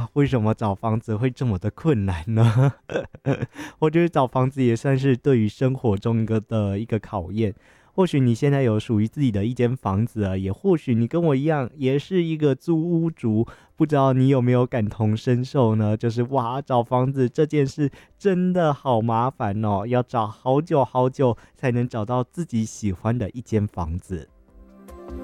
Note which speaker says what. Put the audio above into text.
Speaker 1: 为什么找房子会这么的困难呢？我觉得找房子也算是对于生活中一个考验。或许你现在有属于自己的一间房子啊，也或许你跟我一样，也是一个租屋族，不知道你有没有感同身受呢？就是哇，找房子这件事真的好麻烦哦，要找好久好久才能找到自己喜欢的一间房子。